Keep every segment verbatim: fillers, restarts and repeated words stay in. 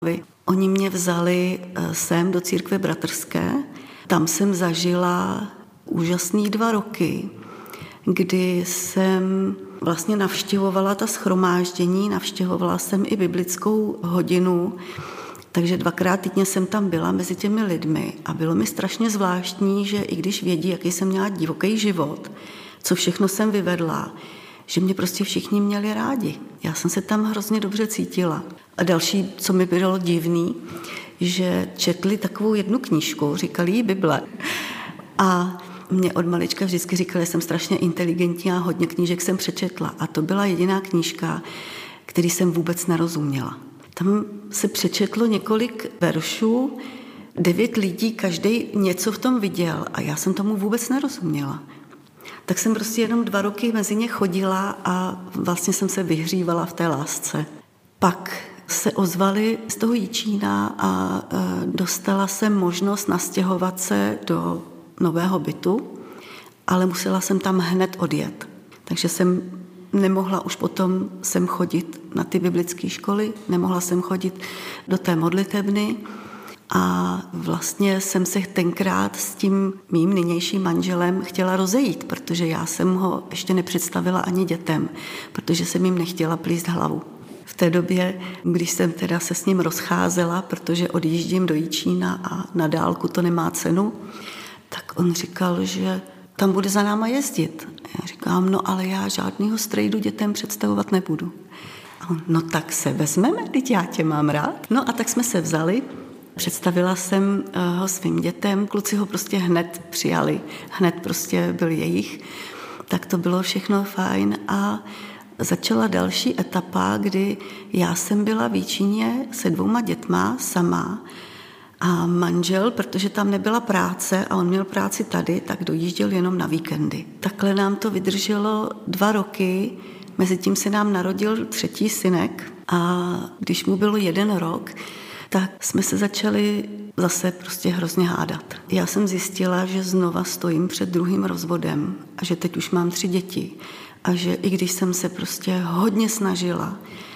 Oni mě vzali sem do církve bratrské. Tam jsem zažila úžasný dva roky, kdy jsem vlastně navštěvovala ta shromáždění, navštěvovala jsem i biblickou hodinu, takže dvakrát týdně jsem tam byla mezi těmi lidmi a bylo mi strašně zvláštní, že i když vědí, jaký jsem měla divoký život, co všechno jsem vyvedla, že mě prostě všichni měli rádi. Já jsem se tam hrozně dobře cítila. A další, co mi bylo divný, že četli takovou jednu knížku, říkali jí Bible. A mě od malička vždycky říkali, že jsem strašně inteligentní a hodně knížek jsem přečetla. A to byla jediná knížka, který jsem vůbec nerozuměla. Tam se přečetlo několik veršů, devět lidí, každý něco v tom viděl a já jsem tomu vůbec nerozuměla. Tak jsem prostě jenom dva roky mezi ně chodila a vlastně jsem se vyhřívala v té lásce. Pak se ozvali z toho Jičína a dostala jsem možnost nastěhovat se do nového bytu, ale musela jsem tam hned odjet. Takže jsem nemohla už potom sem chodit na ty biblické školy, nemohla jsem chodit do té modlitebny a vlastně jsem se tenkrát s tím mým nynějším manželem chtěla rozejít, protože já jsem ho ještě nepředstavila ani dětem, protože jsem jim nechtěla plíst hlavu. V té době, když jsem teda se s ním rozcházela, protože odjíždím do Jičína a na dálku to nemá cenu, tak on říkal, že tam bude za náma jezdit. Já říkám, no ale já žádnýho strejdu dětem představovat nebudu. A on, no tak se vezmeme, teď já tě mám rád. No a tak jsme se vzali, představila jsem ho svým dětem, kluci ho prostě hned přijali, hned prostě byl jejich, tak to bylo všechno fajn a začala další etapa, kdy já jsem byla v Jičíně se dvouma dětma sama a manžel, protože tam nebyla práce a on měl práci tady, tak dojížděl jenom na víkendy. Takhle nám to vydrželo dva roky, mezi tím se nám narodil třetí synek a když mu bylo jeden rok, tak jsme se začali zase prostě hrozně hádat. Já jsem zjistila, že znova stojím před druhým rozvodem a že teď už mám tři děti a že i když jsem se prostě hodně snažila,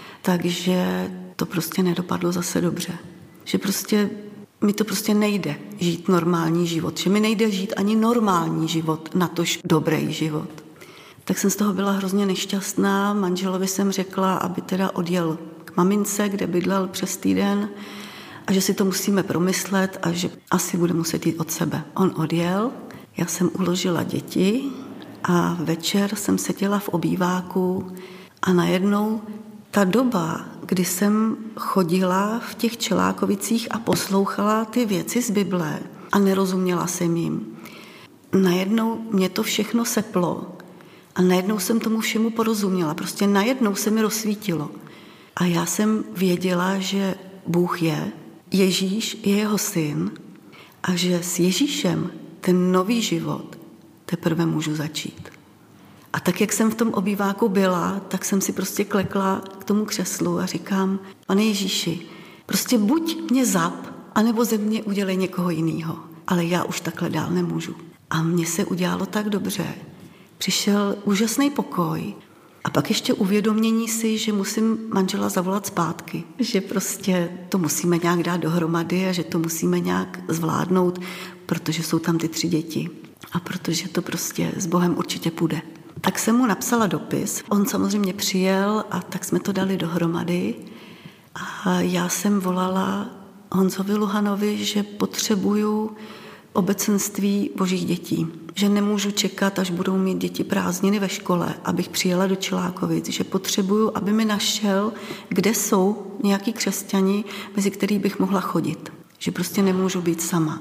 takže to prostě nedopadlo zase dobře. Že prostě mi to prostě nejde žít normální život, že mi nejde žít ani normální život, natož dobrý život. Tak jsem z toho byla hrozně nešťastná, manželovi jsem řekla, aby teda odjel k mamince, kde bydlel přes týden a že si to musíme promyslet a že asi bude muset jít od sebe. On odjel, já jsem uložila děti a večer jsem seděla v obýváku a najednou ta doba, kdy jsem chodila v těch Čelákovicích a poslouchala ty věci z Bible a nerozuměla jsem jim, najednou mě to všechno seplo a najednou jsem tomu všemu porozuměla. Prostě najednou se mi rozsvítilo. A já jsem věděla, že Bůh je, Ježíš je jeho syn a že s Ježíšem ten nový život teprve můžu začít. A tak, jak jsem v tom obýváku byla, tak jsem si prostě klekla k tomu křeslu a říkám, Pane Ježíši, prostě buď mě zap, anebo ze mě udělej někoho jinýho. Ale já už takhle dál nemůžu. A mně se udělalo tak dobře. Přišel úžasný pokoj a pak ještě uvědomění si, že musím manžela zavolat zpátky. Že prostě to musíme nějak dát dohromady a že to musíme nějak zvládnout, protože jsou tam ty tři děti. A protože to prostě s Bohem určitě půjde. Tak jsem mu napsala dopis. On samozřejmě přijel a tak jsme to dali dohromady. A já jsem volala Honzovi Luhanovi, že potřebuju obecenství božích dětí. Že nemůžu čekat, až budou mít děti prázdniny ve škole, abych přijela do Čelákovic. Že potřebuju, aby mi našel, kde jsou nějaký křesťani, mezi který bych mohla chodit. Že prostě nemůžu být sama.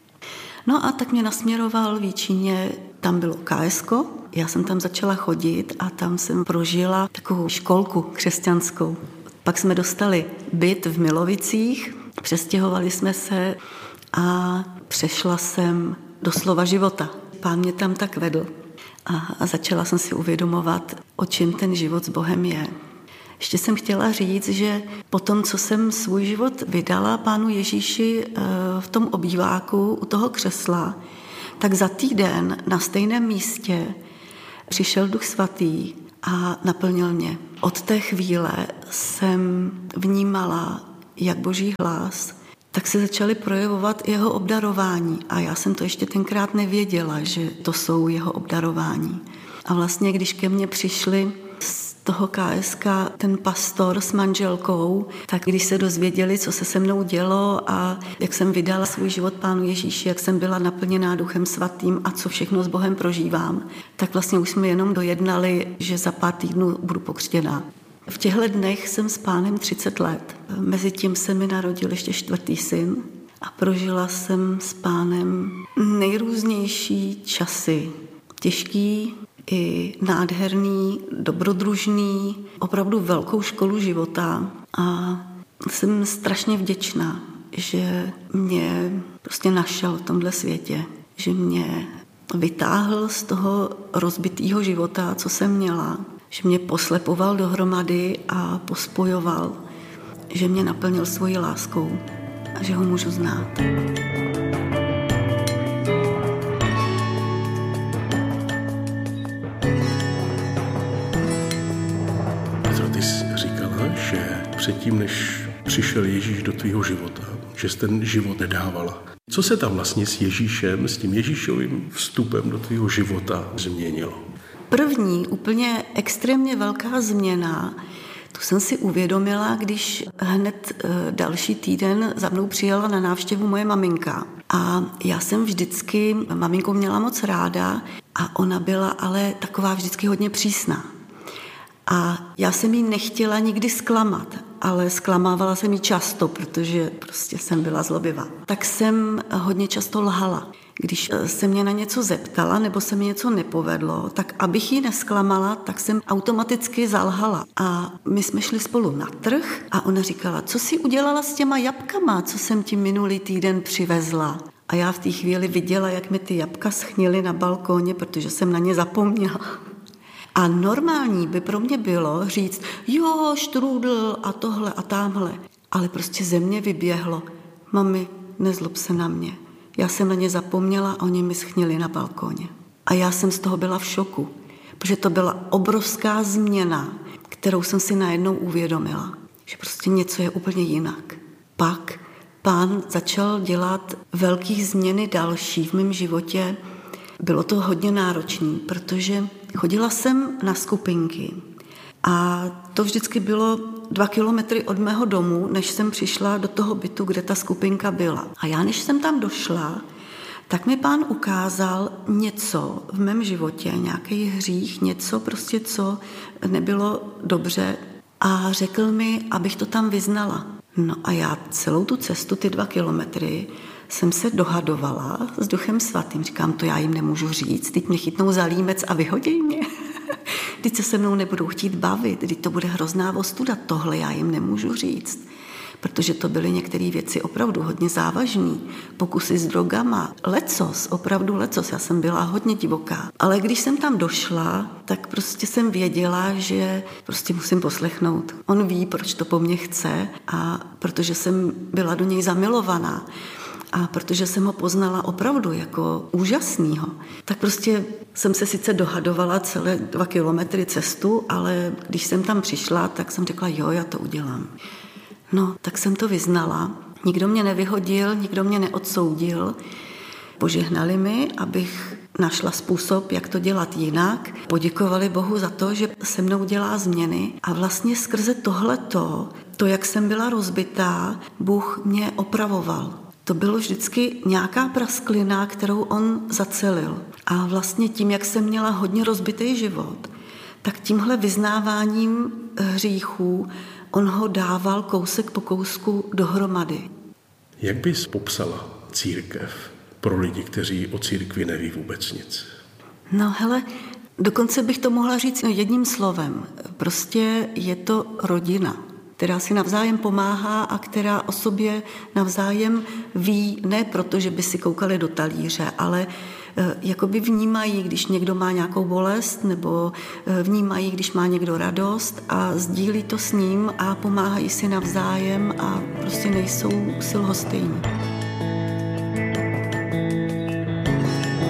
No a tak mě nasměroval v Jičíně, tam bylo K S ko, já jsem tam začala chodit a tam jsem prožila takovou školku křesťanskou. Pak jsme dostali byt v Milovicích, přestěhovali jsme se a přešla jsem do slova života. Pán mě tam tak vedl a, a začala jsem si uvědomovat, o čem ten život s Bohem je. Ještě jsem chtěla říct, že po tom, co jsem svůj život vydala Pánu Ježíši v tom obýváku u toho křesla, tak za týden na stejném místě přišel Duch Svatý a naplnil mě. Od té chvíle jsem vnímala, jak Boží hlas, tak se začaly projevovat jeho obdarování. A já jsem to ještě tenkrát nevěděla, že to jsou jeho obdarování. A vlastně, když ke mně přišli z toho K S K ten pastor s manželkou, tak když se dozvěděli, co se se mnou dělo a jak jsem vydala svůj život Pánu Ježíši, jak jsem byla naplněná Duchem Svatým a co všechno s Bohem prožívám, tak vlastně už jsme jenom dojednali, že za pár týdnů budu pokřtěná. V těchto dnech jsem s Pánem třicet let. Mezitím se mi narodil ještě čtvrtý syn a prožila jsem s Pánem nejrůznější časy. Těžký i nádherný, dobrodružný, opravdu velkou školu života a jsem strašně vděčná, že mě prostě našel v tomhle světě, že mě vytáhl z toho rozbitého života, co jsem měla, že mě poslepoval dohromady a pospojoval, že mě naplnil svojí láskou a že ho můžu znát. Ty jsi říkala, že předtím, než přišel Ježíš do tvýho života, že jsi ten život nedávala. Co se tam vlastně s Ježíšem, s tím Ježíšovým vstupem do tvýho života změnilo? První, úplně extrémně velká změna, tu jsem si uvědomila, když hned další týden za mnou přijela na návštěvu moje maminka. A já jsem vždycky maminku měla moc ráda a ona byla ale taková vždycky hodně přísná. A já jsem jí nechtěla nikdy zklamat, ale zklamávala jsem jí často, protože prostě jsem byla zlobivá. Tak jsem hodně často lhala. Když se mě na něco zeptala nebo se mi něco nepovedlo, tak abych ji nesklamala, tak jsem automaticky zalhala. A my jsme šli spolu na trh a ona říkala, co jsi udělala s těma jabkama, co jsem ti minulý týden přivezla. A já v té chvíli viděla, jak mi ty jabka schnily na balkóně, protože jsem na ně zapomněla. A normální by pro mě bylo říct, jo, štrůdl a tohle a támhle. Ale prostě ze mě vyběhlo, mami, nezlob se na mě. Já jsem na ně zapomněla a oni mi schnili na balkóně. A já jsem z toho byla v šoku, protože to byla obrovská změna, kterou jsem si najednou uvědomila, že prostě něco je úplně jinak. Pak Pán začal dělat velké změny další v mém životě. Bylo to hodně náročné, protože chodila jsem na skupinky a to vždycky bylo dva kilometry od mého domu, než jsem přišla do toho bytu, kde ta skupinka byla. A já, než jsem tam došla, tak mi Pán ukázal něco v mém životě, nějaký hřích, něco prostě, co nebylo dobře a řekl mi, abych to tam vyznala. No a já celou tu cestu, ty dva kilometry, jsem se dohadovala s Duchem Svatým. Říkám, to já jim nemůžu říct, teď mě chytnou za límec a vyhodí mě. Teď se se mnou nebudou chtít bavit, teď to bude hrozná ostuda, tohle já jim nemůžu říct. Protože to byly některé věci opravdu hodně závažné. Pokusy s drogama, lecos, opravdu lecos, já jsem byla hodně divoká. Ale když jsem tam došla, tak prostě jsem věděla, že prostě musím poslechnout. On ví, proč to po mně chce a protože jsem byla do něj zamilovaná. A protože jsem ho poznala opravdu jako úžasnýho, tak prostě jsem se sice dohadovala celé dva kilometry cestu, ale když jsem tam přišla, tak jsem řekla, jo, já to udělám. No, tak jsem to vyznala. Nikdo mě nevyhodil, nikdo mě neodsoudil. Požehnali mi, abych našla způsob, jak to dělat jinak. Poděkovali Bohu za to, že se mnou dělá změny. A vlastně skrze tohleto, to, jak jsem byla rozbitá, Bůh mě opravoval. To bylo vždycky nějaká prasklina, kterou on zacelil. A vlastně tím, jak jsem měla hodně rozbitý život, tak tímhle vyznáváním hříchů on ho dával kousek po kousku dohromady. Jak bys popsala církev pro lidi, kteří o církvi neví vůbec nic? No hele, dokonce bych to mohla říct jedním slovem. Prostě je to rodina, která si navzájem pomáhá a která o sobě navzájem ví, ne proto, že by si koukali do talíře, ale jakoby vnímají, když někdo má nějakou bolest, nebo vnímají, když má někdo radost a sdílí to s ním a pomáhají si navzájem a prostě nejsou si lhostejní.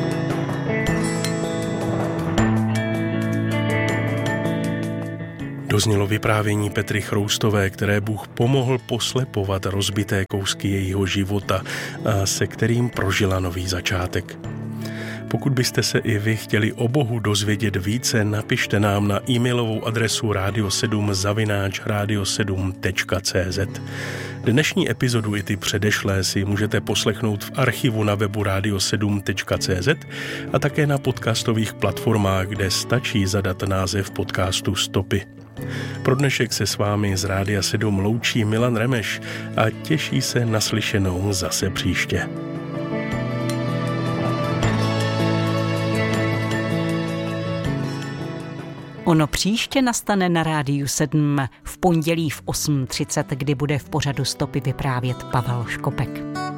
Do To znělo vyprávění Petry Chroustové, které Bůh pomohl poslepovat rozbité kousky jejího života, a se kterým prožila nový začátek. Pokud byste se i vy chtěli o Bohu dozvědět více, napište nám na e-mailovou adresu radio sedm zavináč radio sedm tečka cé zet. Dnešní epizodu i ty předešlé si můžete poslechnout v archivu na webu radio sedm tečka cé zet a také na podcastových platformách, kde stačí zadat název podcastu Stopy. Pro dnešek se s vámi z Rádia sedm loučí Milan Remeš a těší se na slyšenou zase příště. Ono příště nastane na Rádiu sedm v pondělí v osm třicet, kdy bude v pořadu Stopy vyprávět Pavel Škopek.